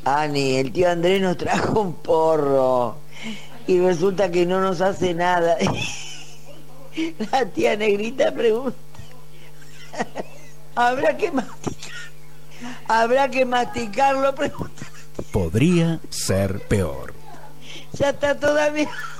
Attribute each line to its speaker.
Speaker 1: Ani, el tío Andrés nos trajo un porro y resulta que no nos hace nada. La tía Negrita pregunta, ¿habrá que masticar? ¿Habrá que masticarlo? Pregunta.
Speaker 2: Podría ser peor.
Speaker 1: Ya está toda mi...